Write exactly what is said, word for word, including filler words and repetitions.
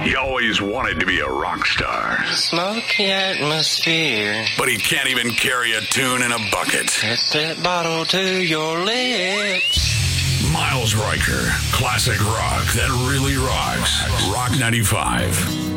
He always wanted to be a rock star. Smoky atmosphere. But he can't even carry a tune in a bucket. Hit that bottle to your lips. Miles Riker, classic rock that really rocks. Rock ninety-five.